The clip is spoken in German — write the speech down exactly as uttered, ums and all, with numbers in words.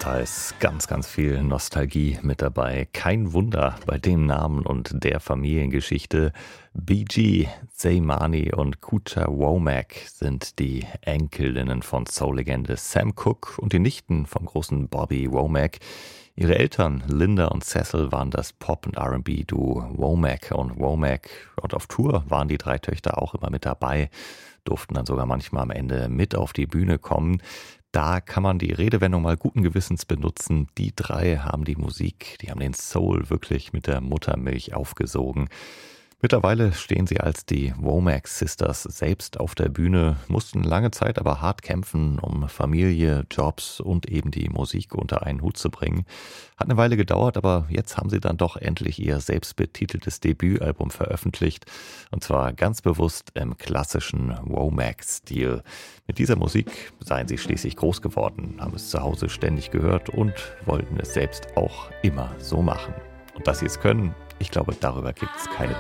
Da ist ganz, ganz viel Nostalgie mit dabei. Kein Wunder bei dem Namen und der Familiengeschichte. Bee Gee, Zaymani und Kucha Womack sind die Enkelinnen von Soul-Legende Sam Cooke und die Nichten vom großen Bobby Womack. Ihre Eltern, Linda und Cecil, waren das Pop- und R and B-Duo Womack und Womack. Und auf Tour waren die drei Töchter auch immer mit dabei, durften dann sogar manchmal am Ende mit auf die Bühne kommen. Da kann man die Redewendung mal guten Gewissens benutzen. Die drei haben die Musik, die haben den Soul wirklich mit der Muttermilch aufgesogen. Mittlerweile stehen sie als die Womack Sisters selbst auf der Bühne, mussten lange Zeit aber hart kämpfen, um Familie, Jobs und eben die Musik unter einen Hut zu bringen. Hat eine Weile gedauert, aber jetzt haben sie dann doch endlich ihr selbstbetiteltes Debütalbum veröffentlicht. Und zwar ganz bewusst im klassischen Womack-Stil. Mit dieser Musik seien sie schließlich groß geworden, haben es zu Hause ständig gehört und wollten es selbst auch immer so machen. Und dass sie es können, ich glaube, darüber gibt es keine